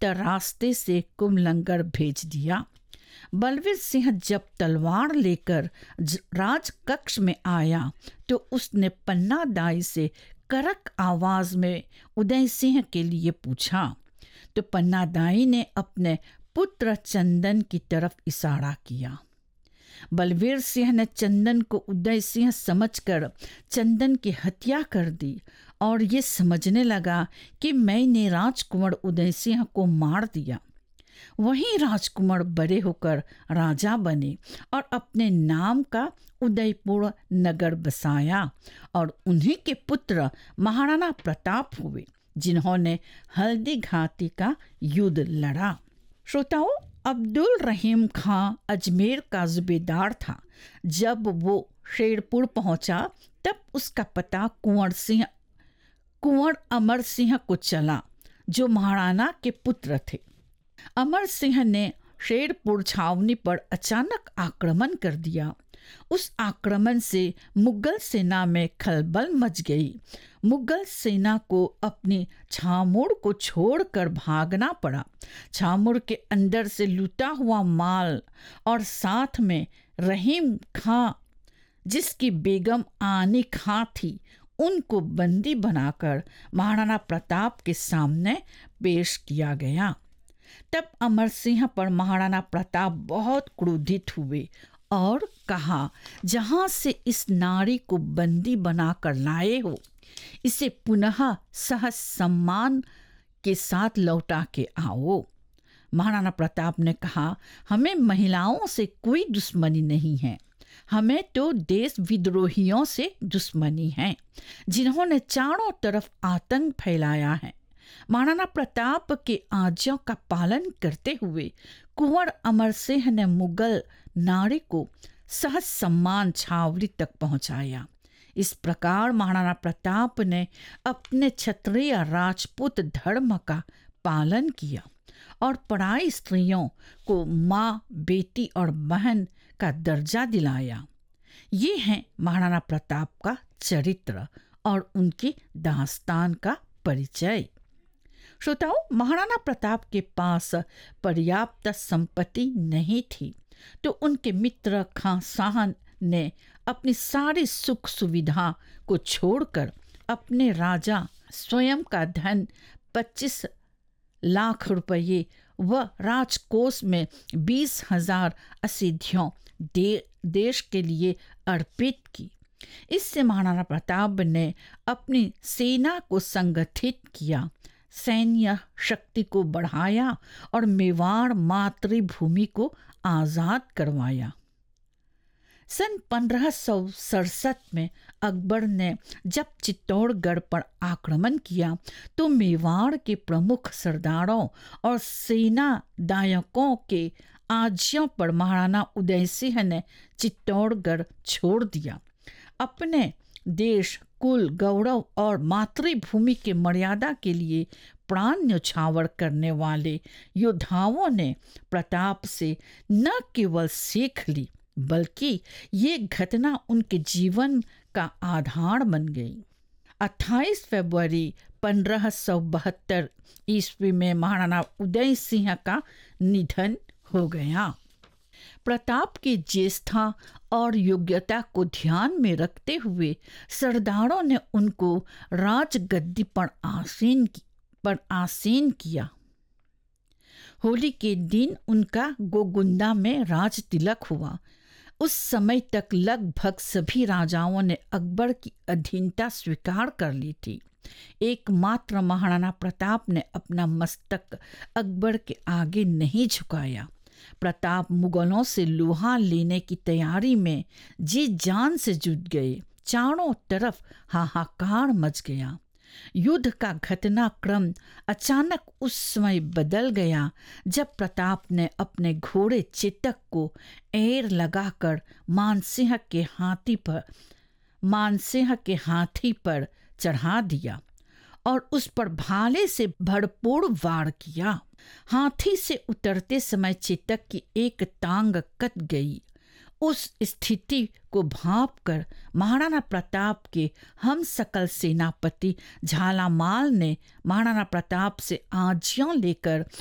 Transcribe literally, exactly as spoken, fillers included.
उत्तर रास्ते से कुमलंगर भेज दिया। बलवीर सिंह जब तलवार लेकर राजकक्ष में आया तो उसने पन्ना दाई से कड़क आवाज में उदय सिंह के लिए पूछा, तो पन्ना दाई ने अपने पुत्र चंदन की तरफ इशारा किया। बलवीर सिंह ने चंदन को उदय सिंह समझकर चंदन की हत्या कर दी और ये समझने लगा कि मैंने राजकुमार उदय सिंह को मार दिया। वहीं राजकुमार बड़े होकर राजा बने और अपने नाम का उदयपुर नगर बसाया और उन्हीं के पुत्र महाराणा प्रताप हुए जिन्होंने हल्दी घाटी का युद्ध लड़ा। श्रोताओं, अब्दुल रहीम खां अजमेर का सूबेदार था। जब वो शेरपुर पहुंचा तब उसका पता कुंवर सिंह कुंवर अमर सिंह को चला जो महाराणा के पुत्र थे। अमर सिंह ने शेरपुर छावनी पर अचानक आक्रमण कर दिया। उस आक्रमण से मुगल सेना में खलबल मच गई। मुगल सेना को अपनी छामुड़ को छोड़कर भागना पड़ा। छामुड़ के अंदर से लूटा हुआ माल और साथ में रहीम खां जिसकी बेगम आनी खां थी उनको बंदी बनाकर महाराणा प्रताप के सामने पेश किया गया। तब अमर सिंह पर महाराणा प्रताप बहुत क्रोधित हुए और कहा, जहां से इस नारी को बंदी बनाकर लाए हो इसे पुनः सहज सम्मान के साथ लौटा के आओ। महाराणा प्रताप ने कहा, हमें महिलाओं से कोई दुश्मनी नहीं है, हमें तो देश विद्रोहियों से दुश्मनी है जिन्होंने चारों तरफ आतंक फैलाया है। महाराणा प्रताप के आज्ञा का पालन करते हुए कुंवर अमर सिंह ने मुगल नारी को सहज सम्मान छावनी तक पहुंचाया। इस प्रकार महाराणा प्रताप ने अपने क्षत्रिय राजपूत धर्म का पालन किया और पराई स्त्रियों को माँ, बेटी और बहन का दर्जा दिलाया। ये है महाराणा प्रताप का चरित्र और उनकी दास्तान का परिचय। श्रोताओं, महाराणा प्रताप के पास पर्याप्त संपत्ति नहीं थी तो उनके मित्र खां साहन ने अपनी सारी सुख सुविधा को छोड़कर अपने राजा स्वयं का धन पच्चीस लाख रुपये व राजकोष में बीस हजार असिधियों दे, देश के लिए अर्पित की। इससे महाराणा प्रताप ने अपनी सेना को संगठित किया, सैन्य शक्ति को बढ़ाया और मेवाड़ मातृभूमि को आज़ाद करवाया। सन पंद्रह सौ सड़सठ में अकबर ने जब चित्तौड़गढ़ पर आक्रमण किया तो मेवाड़ के प्रमुख सरदारों और सेनानायकों के आज्ञा पर महाराणा उदय सिंह ने चित्तौड़गढ़ छोड़ दिया। अपने देश, कुल, गौरव और मातृभूमि के मर्यादा के लिए प्राण न्यौछावर करने वाले योद्धाओं ने प्रताप से न केवल सीख ली बल्कि ये घटना उनके जीवन का आधार बन गई। अट्ठाईस फरवरी पंद्रह सौ बहत्तर ईस्वी में महाराणा उदय सिंह का निधन हो गया। प्रताप की ज्येष्ठता और योग्यता को ध्यान में रखते हुए सरदारों ने उनको राजगद्दी पर आसीन पर आसीन किया। होली के दिन उनका गोगुंदा में राज तिलक हुआ। उस समय तक लगभग सभी राजाओं ने अकबर की अधीनता स्वीकार कर ली थी। एकमात्र महाराणा प्रताप ने अपना मस्तक अकबर के आगे नहीं झुकाया। प्रताप मुगलों से लोहा लेने की तैयारी में जी जान से जुट गए। चारों तरफ हाहाकार मच गया। युद्ध का घटनाक्रम अचानक उस समय बदल गया जब प्रताप ने अपने घोड़े चेतक को ऐर लगाकर मानसिंह के हाथी पर मानसिंह के हाथी पर चढ़ा दिया और उस पर भाले से भरपूर वार किया। हाथी से उतरते समय चेतक की एक टांग कट गई। उस स्थिति को भांपकर महाराणा प्रताप के हम सकल सेनापति झालामाल ने महाराणा प्रताप से आज्ञा लेकर